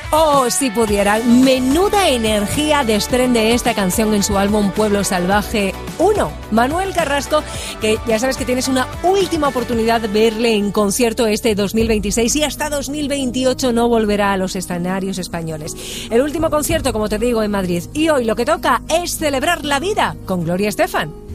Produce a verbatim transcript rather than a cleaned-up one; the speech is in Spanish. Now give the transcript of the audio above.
Oh, si pudieran. Menuda energía desprende esta canción en su álbum Pueblo Salvaje uno. Manuel Carrasco, que ya sabes que tienes una última oportunidad de verle en concierto este dos mil veintiséis y hasta dos mil veintiocho no volverá a los escenarios españoles. El último concierto, como te digo, en Madrid. Y hoy lo que toca es celebrar la vida con Gloria Estefan.